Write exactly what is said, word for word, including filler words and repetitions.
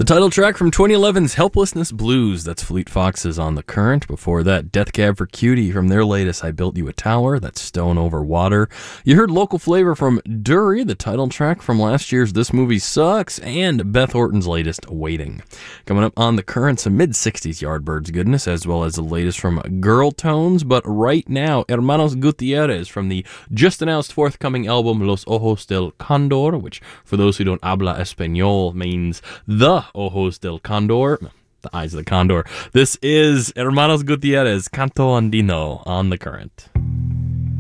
The title track from twenty eleven's Helplessness Blues, that's Fleet Foxes on The Current. Before that, Death Cab for Cutie from their latest I Built You a Tower, that's Stone Over Water. You heard Local Flavor from Dury, the title track from last year's This Movie Sucks, and Beth Orton's latest, Waiting. Coming up on The Current, some mid-sixties Yardbirds goodness, as well as the latest from Girl Tones, but right now, Hermanos Gutierrez from the just-announced forthcoming album Los Ojos del Condor, which, for those who don't habla español, means the Ojos del Condor, the eyes of the condor. This is Hermanos Gutierrez, Canto Andino on The Current.